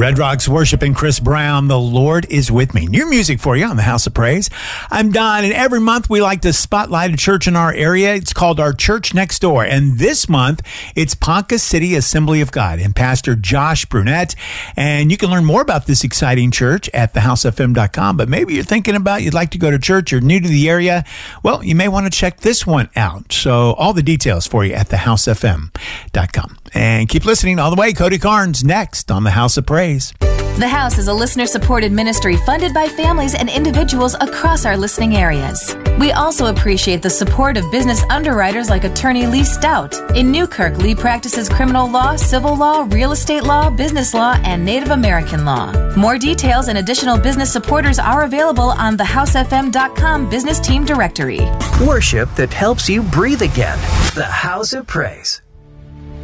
Red Rocks Worship and Chris Brown, The Lord is With Me. New music for you on the House of Praise. I'm Don, and every month we like to spotlight a church in our area. It's called Our Church Next Door. And this month, it's Ponca City Assembly of God and Pastor Josh Brunette. And you can learn more about this exciting church at thehousefm.com. But maybe you're thinking about you'd like to go to church, you're new to the area. Well, you may want to check this one out. So all the details for you at thehousefm.com. And keep listening all the way. Cody Carnes next on the House of Praise. The House is a listener-supported ministry funded by families and individuals across our listening areas. We also appreciate the support of business underwriters like attorney Lee Stout. In Newkirk, Lee practices criminal law, civil law, real estate law, business law, and Native American law. More details and additional business supporters are available on thehousefm.com business team directory. Worship that helps you breathe again. The House of Praise.